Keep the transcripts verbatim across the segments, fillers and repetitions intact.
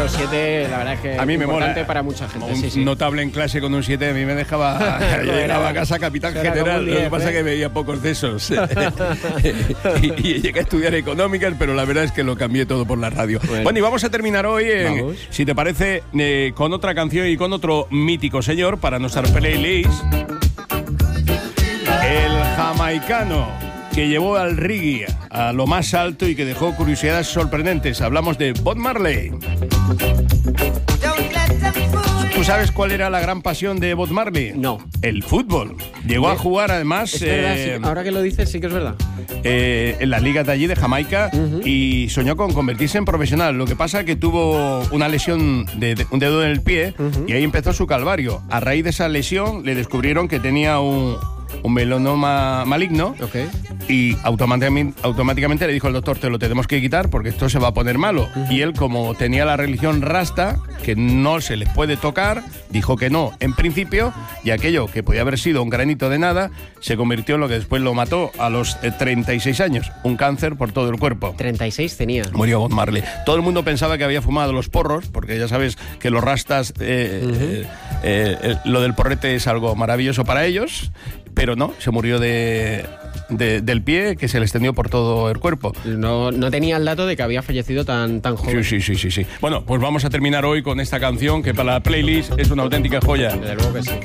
los siete, la verdad es que a mí me importante mola. para mucha gente. Un sí, sí. notable en clase con un siete, a mí me dejaba. Yo llegaba a casa capitán general, lo que pasa es que veía pocos de esos. y, y llegué a estudiar económicas, pero la verdad es que lo cambié todo por la radio. Bueno, bueno y vamos a terminar hoy, en, si te parece, eh, con otra canción y con otro mítico señor para nuestra playlist. El jamaicano que llevó al reggae a lo más alto y que dejó curiosidades sorprendentes. Hablamos de Bob Marley. ¿Tú sabes cuál era la gran pasión de Bob Marley? No. El fútbol. Llegó a jugar además... Es verdad, eh, sí, ahora que lo dices sí que es verdad. Eh, en las ligas de allí, de Jamaica, uh-huh. y soñó con convertirse en profesional. Lo que pasa es que tuvo una lesión de, de un dedo en el pie, uh-huh. y ahí empezó su calvario. A raíz de esa lesión le descubrieron que tenía un... un melanoma maligno, okay. y automáticamente, automáticamente le dijo el doctor, te lo tenemos que quitar porque esto se va a poner malo. Uh-huh. Y él, como tenía la religión rasta, que no se les puede tocar, dijo que no, en principio, y aquello que podía haber sido un granito de nada, se convirtió en lo que después lo mató a los eh, treinta y seis años, un cáncer por todo el cuerpo. treinta y seis tenía. Murió Bob Marley. Todo el mundo pensaba que había fumado los porros, porque ya sabes que los rastas, eh, uh-huh. eh, eh, eh, lo del porrete es algo maravilloso para ellos, pero no, se murió de, de, del pie, que se le extendió por todo el cuerpo. No, no tenía el dato de que había fallecido tan, tan joven. Sí, sí, sí, sí, sí. Bueno, pues vamos a terminar hoy con esta canción que para la playlist es una auténtica joya. Desde luego que sí.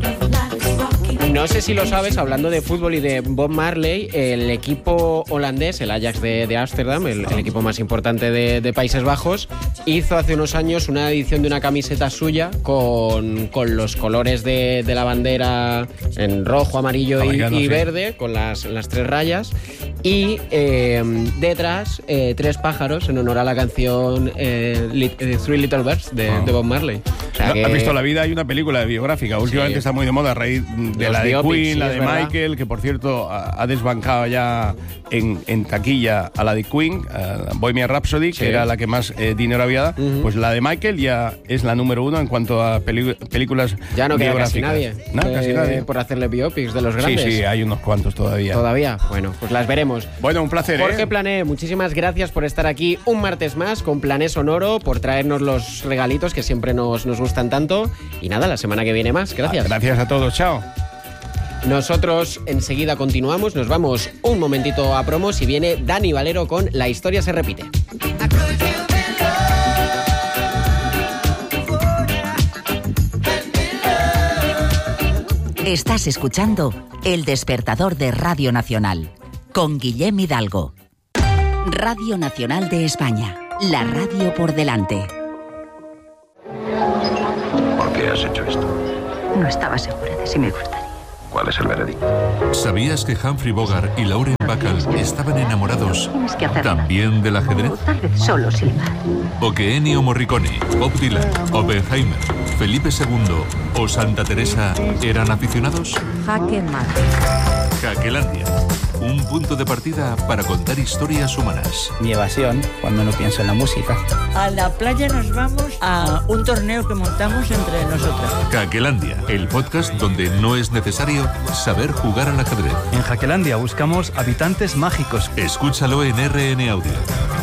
No sé si lo sabes, hablando de fútbol y de Bob Marley, el equipo holandés, el Ajax de Ámsterdam, el, el equipo más importante de, de Países Bajos, hizo hace unos años una edición de una camiseta suya con, con los colores de, de la bandera en rojo, amarillo y, y verde, con las, las tres rayas, y eh, detrás eh, tres pájaros en honor a la canción eh, Lit, eh, Three Little Birds de, oh. de Bob Marley. O sea, ¿No, que... ¿Has visto la vida? Hay una película biográfica, últimamente sí. está muy de moda a raíz de Los la de biopics, Queen, sí, la de Michael, que por cierto ha, ha desbancado ya en, en taquilla a la de Queen, a Bohemian Rhapsody, sí. que era la que más eh, dinero había dado. Uh-huh. Pues la de Michael ya es la número uno en cuanto a peli- películas ya no queda casi biográficas. nadie, ¿No? eh, Casi nadie. Por hacerle biopics de los grandes. Sí, sí, hay unos cuantos todavía. Todavía, bueno, pues las veremos. Bueno, un placer. Jorge ¿eh? Plané, muchísimas gracias por estar aquí un martes más con Plané Sonoro, por traernos los regalitos que siempre nos, nos gustan tanto. Y nada, la semana que viene más. Gracias. Ah, gracias a todos, chao. Nosotros enseguida continuamos, nos vamos un momentito a promos y viene Dani Valero con La historia se repite. Estás escuchando El Despertador de Radio Nacional con Guillem Hidalgo. Radio Nacional de España, la radio por delante. ¿Por qué has hecho esto? No estaba segura de si me gustaría. ¿Cuál es el veredicto? ¿Sabías que Humphrey Bogart y Lauren Bacall estaban enamorados también del ajedrez? O tal vez solo silbar. ¿O que Ennio Morricone, Bob Dylan, Oppenheimer, Felipe segundo o Santa Teresa eran aficionados? Jaque mate. Jaquelandia, un punto de partida para contar historias humanas. Mi evasión cuando no pienso en la música. A la playa nos vamos a un torneo que montamos entre nosotras. Jaquelandia, el podcast donde no es necesario saber jugar al ajedrez. En Jaquelandia buscamos habitantes mágicos. Escúchalo en R N Audio.